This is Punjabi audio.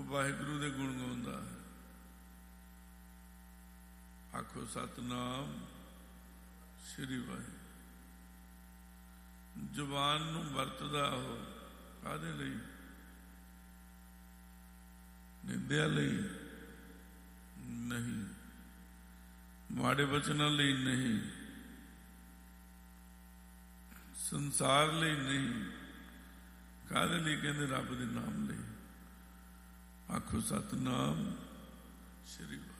ਵਾਹਿਗੁਰੂ ਦੇ ਗੁਣ ਗਾਉਂਦਾ ਹੈ। ਆਖੋ ਸਤਿਨਾਮ ਸ੍ਰੀ ਵਾਹਿਗੁਰੂ। ਜ਼ੁਬਾਨ ਨੂੰ ਵਰਤਦਾ ਉਹ ਕਾਹਦੇ ਲਈ? ਨਿੰਦਿਆ ਲਈ ਨਹੀਂ, ਮਾੜੇ ਬਚਨਾਂ ਲਈ ਨਹੀਂ, ਸੰਸਾਰ ਲਈ ਨਹੀਂ। ਕਾਹਦੇ ਲਈ? ਕਹਿੰਦੇ ਰੱਬ ਦੇ ਨਾਮ ਲਈ। ਆਖੋ ਸਤਿਨਾਮ ਸ੍ਰੀ ਵਾਹਿਗੁਰੂ।